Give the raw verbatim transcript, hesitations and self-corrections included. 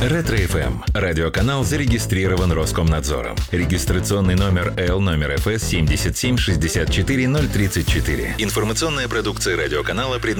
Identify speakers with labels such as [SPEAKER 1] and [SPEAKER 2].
[SPEAKER 1] Ретро-эф эм. Радиоканал зарегистрирован Роскомнадзором. Регистрационный номер Л номер эф эс семь семь шесть четыре ноль три четыре. Информационная продукция радиоканала предназначена